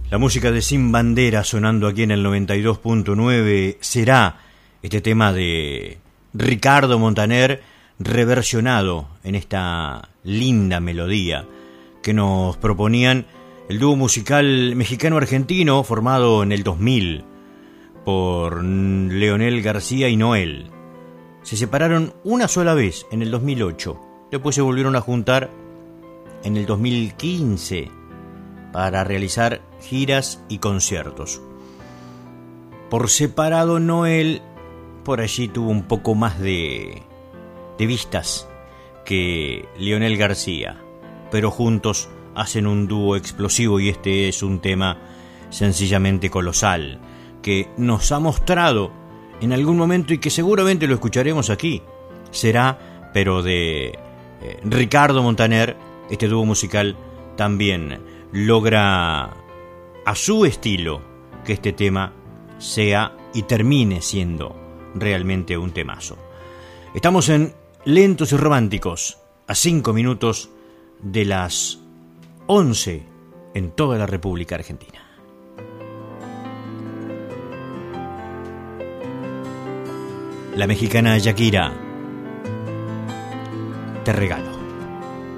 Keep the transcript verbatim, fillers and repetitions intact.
La música de Sin Bandera sonando aquí en el noventa y dos punto nueve será este tema de Ricardo Montaner reversionado en esta linda melodía que nos proponían el dúo musical mexicano-argentino formado en el dos mil por Leonel García y Noel. Se separaron una sola vez en el dos mil ocho, después se volvieron a juntar en el dos mil quince para realizar giras y conciertos. Por separado, Noel por allí tuvo un poco más de, de vistas que Leonel García, pero juntos hacen un dúo explosivo y este es un tema sencillamente colosal que nos ha mostrado en algún momento y que seguramente lo escucharemos aquí. Será, pero de eh, Ricardo Montaner, este dúo musical también logra a su estilo que este tema sea y termine siendo realmente un temazo. Estamos en Lentos y Románticos, a cinco minutos de las once en toda la República Argentina. La mexicana Shakira, Te Regalo.